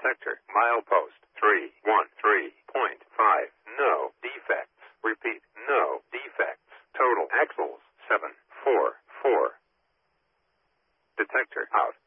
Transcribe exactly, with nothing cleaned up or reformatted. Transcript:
Detector. Milepost three one three point five. No defects. Repeat. No defects. Total axles seven four four. Detector out.